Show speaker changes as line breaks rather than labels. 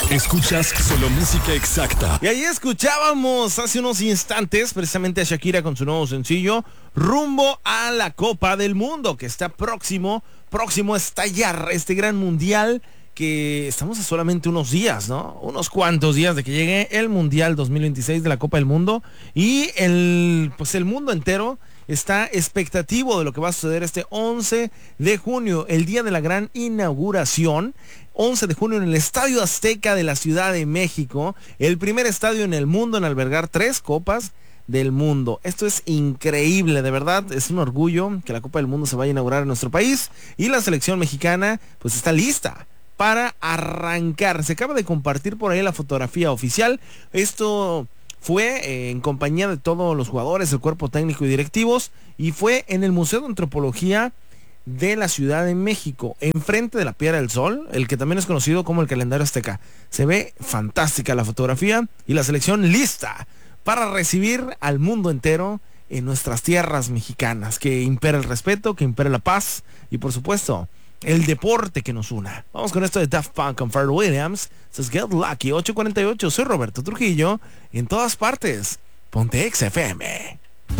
Escuchas solo música exacta.
Y ahí escuchábamos hace unos instantes precisamente a Shakira con su nuevo sencillo Rumbo a la Copa del Mundo, que está próximo a estallar este gran mundial, que estamos a solamente unos días, ¿no? Unos cuantos días de que llegue el Mundial 2026 de la Copa del Mundo, y el mundo entero está expectativo de lo que va a suceder este 11 de junio, el día de la gran inauguración. 11 de junio en el Estadio Azteca de la Ciudad de México, el primer estadio en el mundo en albergar 3 Copas del Mundo. Esto es increíble, de verdad, es un orgullo que la Copa del Mundo se vaya a inaugurar en nuestro país, y la selección mexicana pues está lista para arrancar. Se acaba de compartir por ahí la fotografía oficial. Esto fue en compañía de todos los jugadores, el cuerpo técnico y directivos, y fue en el Museo de Antropología de la Ciudad de México, enfrente de la Piedra del Sol, el que también es conocido como el calendario azteca. Se ve fantástica la fotografía y la selección lista para recibir al mundo entero en nuestras tierras mexicanas. Que impera el respeto, que impera la paz y por supuesto el deporte que nos una. Vamos con esto de Daft Punk con Pharrell Williams. Esto es Get Lucky, 8:48. Soy Roberto Trujillo. En todas partes, ponte XFM.